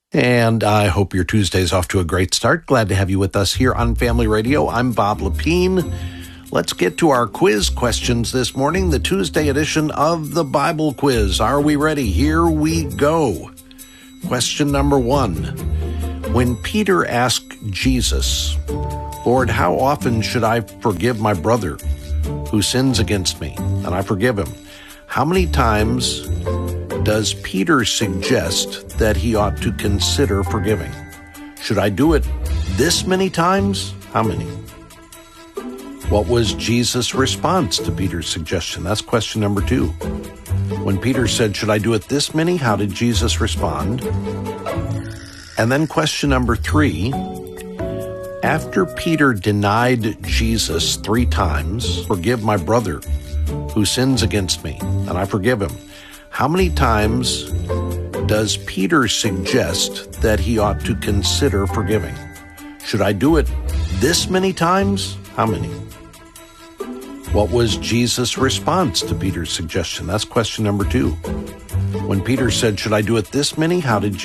And I hope your Tuesday's off to a great start. Glad to have you with us here on Family Radio. I'm Bob Lepine. Let's get to our quiz questions this morning, the Tuesday edition of the Bible Quiz. Are we ready? Here we go. Question number 1. When Peter asked Jesus, "Lord, how often should I forgive my brother who sins against me?" And I forgive him. How many times does Peter suggest that he ought to consider forgiving? Should I do it this many times? How many? What was Jesus' response to Peter's suggestion? That's question number 2. When Peter said, "Should I do it this many?" how did Jesus respond? And then question number 3. After Peter denied Jesus 3 times, "Forgive my brother who sins against me, and I forgive him," how many times does Peter suggest that he ought to consider forgiving? Should I do it this many times? How many? What was Jesus' response to Peter's suggestion? That's question number 2. When Peter said, "Should I do it this many?" how did